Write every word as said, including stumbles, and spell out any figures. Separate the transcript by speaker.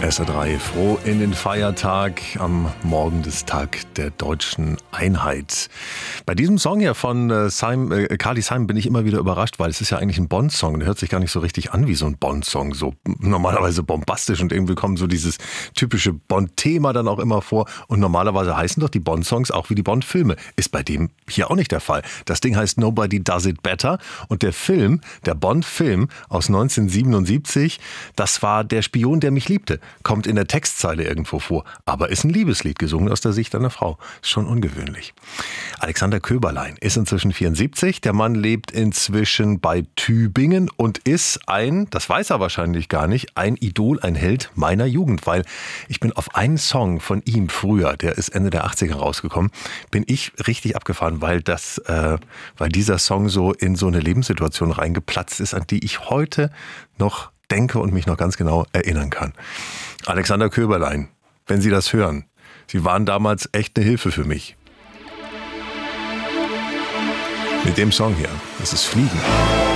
Speaker 1: S R drei, froh in den Feiertag am Morgen des Tag der deutschen Einheit. Bei diesem Song hier von äh, Simon, äh, Carly Simon bin ich immer wieder überrascht, weil es ist ja eigentlich ein Bond-Song. Der hört sich gar nicht so richtig an wie so ein Bond-Song, so normalerweise bombastisch, und irgendwie kommt so dieses typische Bond-Thema dann auch immer vor. Und normalerweise heißen doch die Bond-Songs auch wie die Bond-Filme. Ist bei dem hier auch nicht der Fall. Das Ding heißt Nobody Does It Better, und der Film, der Bond-Film aus neunzehnhundertsiebenundsiebzig, das war Der Spion, der mich liebte. Kommt in der Textzeile irgendwo vor, aber ist ein Liebeslied, gesungen aus der Sicht einer Frau. Ist schon ungewöhnlich. Alexander Köberlein ist inzwischen vierundsiebzig. Der Mann lebt inzwischen bei Tübingen und ist ein, das weiß er wahrscheinlich gar nicht, ein Idol, ein Held meiner Jugend, weil ich bin auf einen Song von ihm früher, der ist Ende der achtziger rausgekommen, bin ich richtig abgefahren, weil das, äh, weil dieser Song so in so eine Lebenssituation reingeplatzt ist, an die ich heute noch denke und mich noch ganz genau erinnern kann. Alexander Köberlein, wenn Sie das hören, Sie waren damals echt eine Hilfe für mich. Mit dem Song hier, das ist Fliegen.